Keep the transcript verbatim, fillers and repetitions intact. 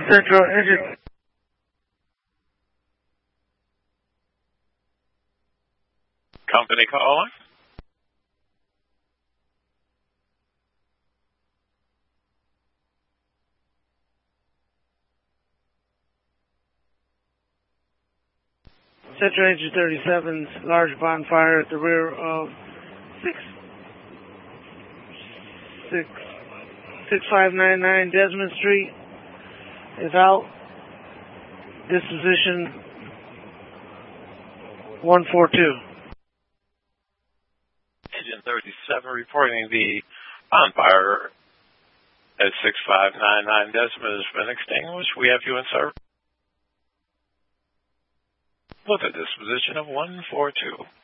Central Engine. Company calling. Central Engine thirty-seven's large bonfire at the rear of six six six five nine nine Desmond Street is out. Disposition one four two. Engine thirty-seven reporting the bonfire at six five nine nine Desmond has been extinguished. We have you in service with a disposition of one four two.